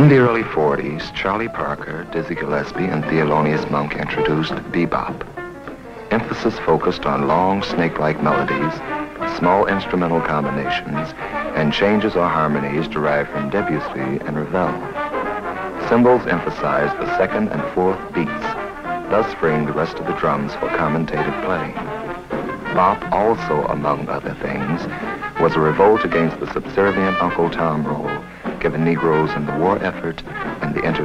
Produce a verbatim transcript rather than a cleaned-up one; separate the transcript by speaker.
Speaker 1: In the early forties, Charlie Parker, Dizzy Gillespie, and Thelonious Monk introduced bebop. Emphasis focused on long, snake-like melodies, small instrumental combinations, and changes or harmonies derived from Debussy and Ravel. Cymbals emphasized the second and fourth beats, thus freeing the rest of the drums for commentated playing. Bop also, among other things, was a revolt against the subservient Uncle Tom role given Negroes in the war effort and the entertainment.